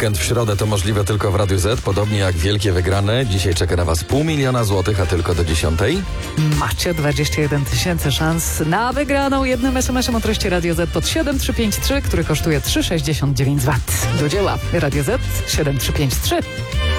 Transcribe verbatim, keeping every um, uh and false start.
weekend w środę to możliwe tylko w Radiu Z, podobnie jak wielkie wygrane. Dzisiaj czeka na Was pół miliona złotych, a tylko do dziesiątej. Macie dwadzieścia jeden tysięcy szans na wygraną jednym es em esem o treści Radio Z pod siedem trzy pięć trzy, który kosztuje trzy sześćdziesiąt dziewięć złotych. Do dzieła. Radio Z siedem trzy pięć trzy.